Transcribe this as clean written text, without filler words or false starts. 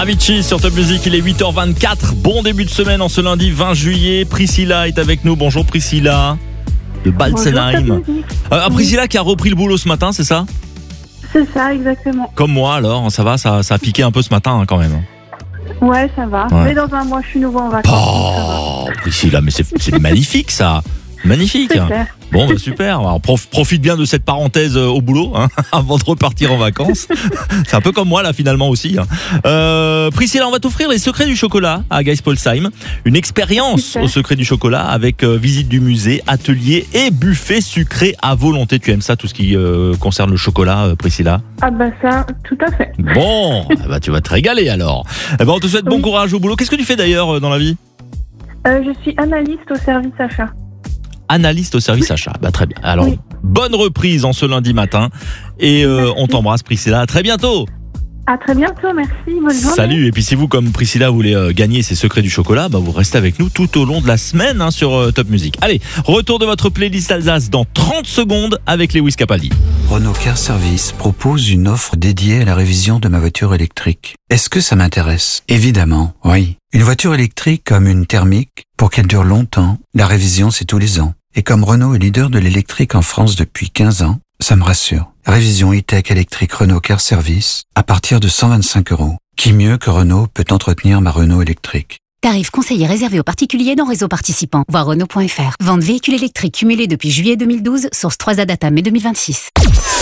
Avicii sur Top Music, il est 8h24. Bon début de semaine en ce lundi 20 juillet. Priscilla est avec nous. Bonjour Priscilla de Balsenheim. Priscilla qui a repris le boulot ce matin, c'est ça? C'est ça, exactement. Comme moi alors, ça va, ça a piqué un peu ce matin quand même. Ouais, ça va. Ouais. Mais dans un mois, je suis nouveau en vacances. Oh, Priscilla, mais c'est magnifique ça. Magnifique. C'est clair. Bon, bah, super. Alors, profite bien de cette parenthèse au boulot avant de repartir en vacances. C'est un peu comme moi là finalement aussi. Priscilla, on va t'offrir les secrets du chocolat à Geispolsheim. Une expérience Super. au secret du chocolat avec visite du musée, atelier et buffet sucré à volonté. Tu aimes ça, tout ce qui concerne le chocolat, Priscilla? Ah bah ça, tout à fait. Bon, bah, tu vas te régaler alors. On te souhaite bon Oui. courage au boulot. Qu'est-ce que tu fais d'ailleurs dans la vie? Je suis analyste au service achat. Analyste au service achat. Bah, très bien. Alors, Oui. bonne reprise en ce lundi matin. Et on t'embrasse, Priscilla. À très bientôt. À très bientôt, merci. Bonne journée. Salut. Et puis, si vous, comme Priscilla, voulez gagner ces secrets du chocolat, bah, vous restez avec nous tout au long de la semaine sur Top Music. Allez, retour de votre playlist Alsace dans 30 secondes avec Lewis Capaldi. Renault Car Service propose une offre dédiée à la révision de ma voiture électrique. Est-ce que ça m'intéresse? Évidemment, oui. Une voiture électrique comme une thermique, pour qu'elle dure longtemps, la révision c'est tous les ans. Et comme Renault est leader de l'électrique en France depuis 15 ans, ça me rassure. Révision e-tech électrique Renault Car Service à partir de 125 €. Qui mieux que Renault peut entretenir ma Renault électrique? Tarif conseillé réservé aux particuliers dans réseau participant. Voir Renault.fr. Vente véhicule électrique cumulé depuis juillet 2012, source 3A data mai 2026.